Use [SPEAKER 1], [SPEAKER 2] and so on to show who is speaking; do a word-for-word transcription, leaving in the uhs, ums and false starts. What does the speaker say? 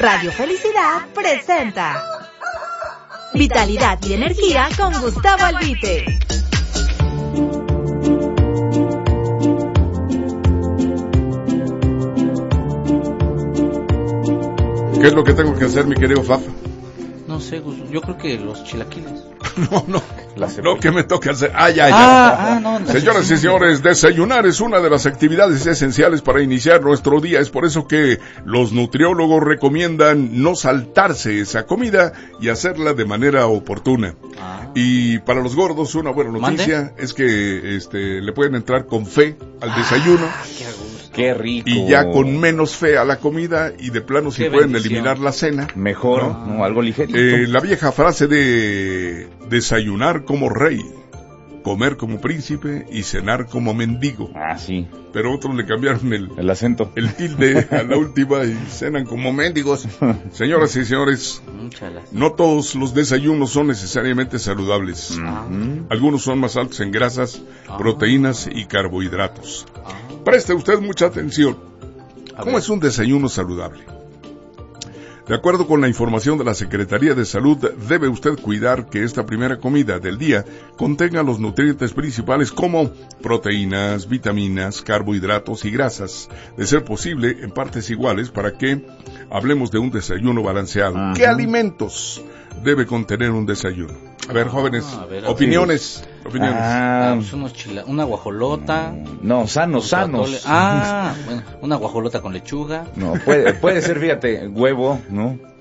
[SPEAKER 1] Radio Felicidad presenta Vitalidad y Energía con Gustavo Albite.
[SPEAKER 2] ¿Qué es lo que tengo que hacer, mi querido Fafa?
[SPEAKER 3] No sé, yo creo que los chilaquiles.
[SPEAKER 2] No, no, no, ¿qué me toca hacer? Ah, ya, ya.
[SPEAKER 3] Ah, ah, no,
[SPEAKER 2] Señoras y señores, desayunar es una de las actividades esenciales para iniciar nuestro día. Es por eso que los nutriólogos recomiendan no saltarse esa comida y hacerla de manera oportuna. Ah. Y para los gordos, una buena noticia ¿Mande? es que este, le pueden entrar con fe al desayuno.
[SPEAKER 3] Ah, qué gusto. Qué rico.
[SPEAKER 2] Y ya con menos fe a la comida y de plano si pueden bendición. eliminar la cena.
[SPEAKER 4] Mejor, ¿no? No, algo ligerito.
[SPEAKER 2] Eh, la vieja frase de desayunar como rey, comer como príncipe y cenar como mendigo.
[SPEAKER 4] Ah, sí.
[SPEAKER 2] Pero otros le cambiaron el,
[SPEAKER 4] el acento,
[SPEAKER 2] el tilde a la última y cenan como mendigos. Señoras y señores, no todos los desayunos son necesariamente saludables. Uh-huh. Algunos son más altos en grasas, uh-huh. proteínas y carbohidratos. Uh-huh. Preste usted mucha atención. ¿Cómo es un desayuno saludable? De acuerdo con la información de la Secretaría de Salud, debe usted cuidar que esta primera comida del día contenga los nutrientes principales como proteínas, vitaminas, carbohidratos y grasas, de ser posible en partes iguales para que hablemos de un desayuno balanceado. Uh-huh. ¿Qué alimentos debe contener un desayuno? A ver, jóvenes, ah, a ver, a opiniones, ver. opiniones.
[SPEAKER 3] Ah, pues unos chila, una guajolota.
[SPEAKER 4] No, sanos, sanos.
[SPEAKER 3] Ah, bueno, una guajolota con lechuga.
[SPEAKER 4] No, puede, puede ser, fíjate, huevo, ¿no?